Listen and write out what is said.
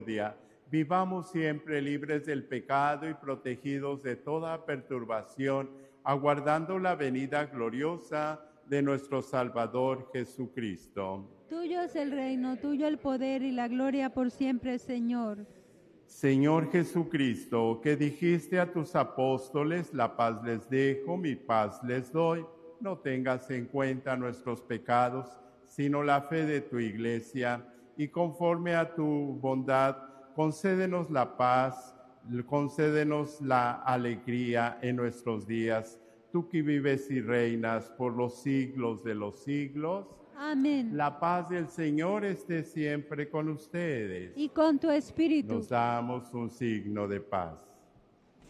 Vivamos siempre libres del pecado y protegidos de toda perturbación, aguardando la venida gloriosa de nuestro Salvador Jesucristo. Tuyo es el reino, tuyo el poder y la gloria por siempre, Señor. Señor Jesucristo, que dijiste a tus apóstoles, la paz les dejo, mi paz les doy, no tengas en cuenta nuestros pecados, sino la fe de tu Iglesia, y conforme a tu bondad, concédenos la paz, concédenos la alegría en nuestros días, tú que vives y reinas por los siglos de los siglos. Amén. La paz del Señor esté siempre con ustedes. Y con tu espíritu. Nos damos un signo de paz.